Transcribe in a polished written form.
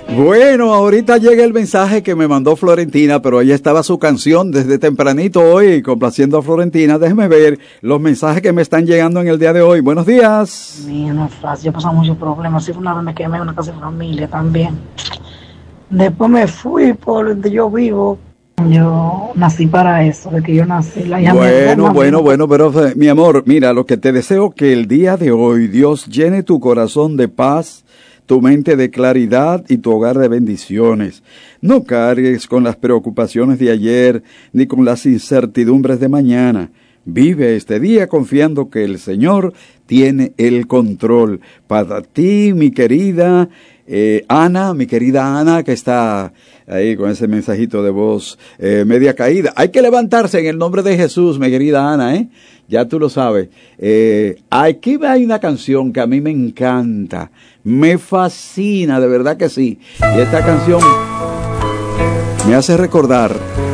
Bueno, ahorita llega el mensaje que me mandó Florentina, pero ahí estaba su canción desde tempranito hoy, complaciendo a Florentina. Déjeme ver los mensajes que me están llegando en el día de hoy. Buenos días. Mío, no es fácil, yo he pasado muchos problemas. Sí, una vez me quemé en una casa de familia también. Después me fui por donde yo vivo. Yo nací para eso, de que yo nací. La hija Bueno, pero mi amor, mira, lo que te deseo que el día de hoy Dios llene tu corazón de paz, tu mente de claridad y tu hogar de bendiciones. No cargues con las preocupaciones de ayer ni con las incertidumbres de mañana. Vive este día confiando que el Señor tiene el control. Para ti, mi querida Ana, que está ahí con ese mensajito de voz media caída. Hay que levantarse en el nombre de Jesús, mi querida Ana, ya tú lo sabes. Aquí hay una canción que a mí me encanta, me fascina, de verdad que sí. Y esta canción me hace recordar